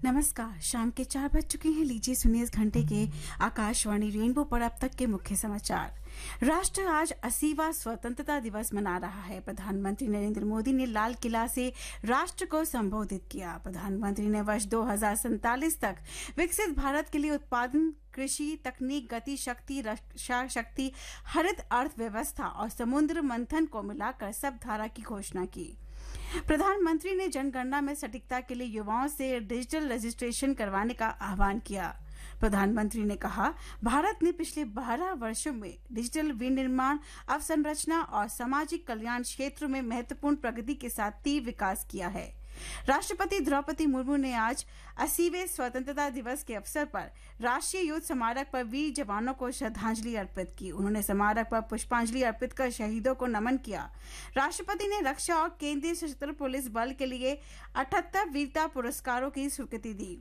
नमस्कार। शाम के 4 बज चुके हैं। लीजिए सुनिए इस घंटे के आकाशवाणी रेनबो पर अब तक के मुख्य समाचार। राष्ट्र आज 80वां स्वतंत्रता दिवस मना रहा है। प्रधानमंत्री नरेंद्र मोदी ने लाल किला से राष्ट्र को संबोधित किया। प्रधानमंत्री ने वर्ष 2047 तक विकसित भारत के लिए उत्पादन, कृषि, तकनीक, गति शक्ति, रक्षा शक्ति, हरित अर्थव्यवस्था और समुद्र मंथन को मिलाकर सब धारा की घोषणा की। प्रधानमंत्री ने जनगणना में सटीकता के लिए युवाओं से डिजिटल रजिस्ट्रेशन करवाने का आह्वान किया। प्रधानमंत्री ने कहा, भारत ने पिछले 12 वर्षों में डिजिटल विनिर्माण, अवसंरचना और सामाजिक कल्याण क्षेत्रों में महत्वपूर्ण प्रगति के साथ तीव्र विकास किया है। राष्ट्रपति द्रौपदी मुर्मू ने आज 80वें स्वतंत्रता दिवस के अवसर पर राष्ट्रीय युद्ध स्मारक पर वीर जवानों को श्रद्धांजलि अर्पित की। उन्होंने स्मारक पर पुष्पांजलि अर्पित कर शहीदों को नमन किया। राष्ट्रपति ने रक्षा और केंद्रीय सशस्त्र पुलिस बल के लिए 78 वीरता पुरस्कारों की स्वीकृति दी।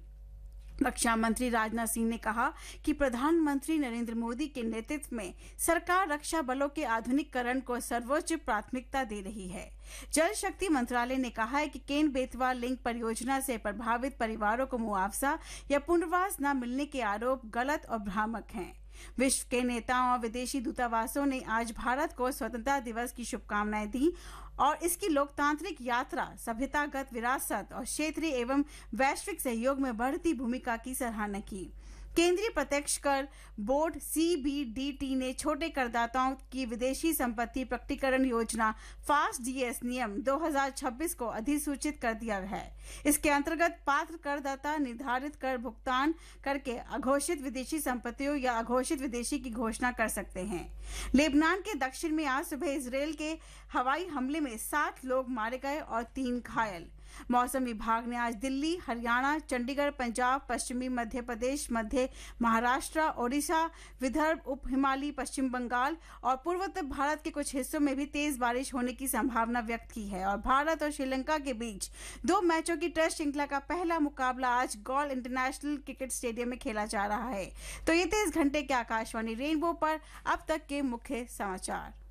रक्षा मंत्री राजनाथ सिंह ने कहा कि प्रधानमंत्री नरेंद्र मोदी के नेतृत्व में सरकार रक्षा बलों के आधुनिकीकरण को सर्वोच्च प्राथमिकता दे रही है। जल शक्ति मंत्रालय ने कहा है कि केन बेतवा लिंक परियोजना से प्रभावित परिवारों को मुआवजा या पुनर्वास न मिलने के आरोप गलत और भ्रामक हैं। विश्व के नेताओं और विदेशी दूतावासों ने आज भारत को स्वतंत्रता दिवस की शुभकामनाएं दी और इसकी लोकतांत्रिक यात्रा, सभ्यतागत विरासत और क्षेत्रीय एवं वैश्विक सहयोग में बढ़ती भूमिका की सराहना की। केंद्रीय प्रत्यक्ष कर बोर्ड सीबीडीटी ने छोटे करदाताओं की विदेशी संपत्ति प्रकटीकरण योजना फास्ट डीएस नियम 2026 को अधिसूचित कर दिया है। इसके अंतर्गत पात्र करदाता निर्धारित कर भुगतान करके अघोषित विदेशी संपत्तियों या अघोषित विदेशी की घोषणा कर सकते हैं। लेबनान के दक्षिण में आज सुबह इजरायल के हवाई हमले में 7 लोग मारे गए और 3 घायल। मौसम विभाग ने आज दिल्ली, हरियाणा, चंडीगढ़, पंजाब, पश्चिमी मध्य प्रदेश, मध्य महाराष्ट्र, ओडिशा, विदर्भ, उप हिमालयी पश्चिम बंगाल और पूर्वोत्तर भारत के कुछ हिस्सों में भी तेज बारिश होने की संभावना व्यक्त की है। और भारत और श्रीलंका के बीच 2 मैचों की टेस्ट श्रृंखला का पहला मुकाबला आज गॉल इंटरनेशनल क्रिकेट स्टेडियम में खेला जा रहा है। तो ये थे इस घंटे के आकाशवाणी रेनबो पर अब तक के मुख्य समाचार।